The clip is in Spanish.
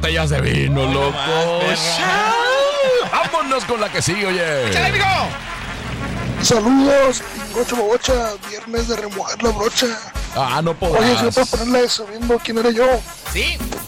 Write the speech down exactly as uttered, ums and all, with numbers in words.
botellas de vino, Ay, loco. no más, Vámonos con la que sigue, oye. ¡Échale, amigo! Saludos, Pingocho Bobocha, viernes de remojar la brocha. Ah, no podrás. Oye, si no puedo ponerla de sabiendo quién era yo. ¿Sí?